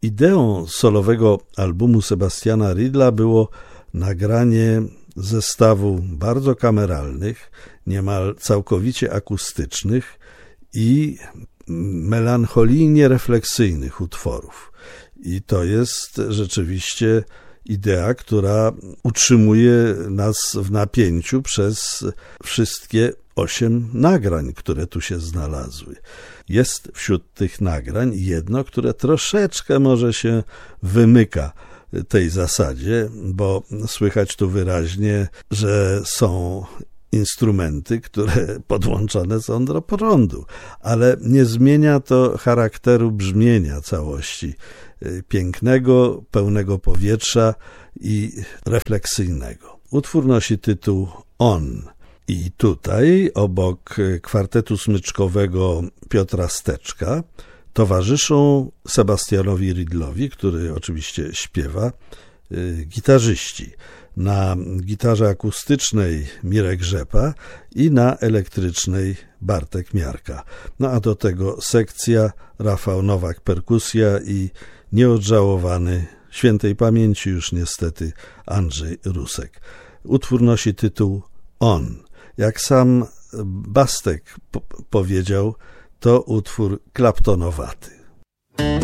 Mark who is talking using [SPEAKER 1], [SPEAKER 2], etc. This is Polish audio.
[SPEAKER 1] Ideą solowego albumu Sebastiana Riedla było nagranie zestawu bardzo kameralnych, niemal całkowicie akustycznych i melancholijnie refleksyjnych utworów. I to jest rzeczywiście idea, która utrzymuje nas w napięciu przez wszystkie 8 nagrań, które tu się znalazły. Jest wśród tych nagrań jedno, które troszeczkę może się wymyka tej zasadzie, bo słychać tu wyraźnie, że są instrumenty, które podłączone są do prądu, ale nie zmienia to charakteru brzmienia całości, pięknego, pełnego powietrza i refleksyjnego. Utwór nosi tytuł On. I tutaj obok kwartetu smyczkowego Piotra Steczka towarzyszą Sebastianowi Riedlowi, który oczywiście śpiewa, gitarzyści. Na gitarze akustycznej Mirek Rzepa i na elektrycznej Bartek Miarka. No a do tego sekcja, Rafał Nowak perkusja i nieodżałowany, świętej pamięci już niestety, Andrzej Rusek. Utwór nosi tytuł On. Jak sam Bastek powiedział, to utwór klaptonowaty.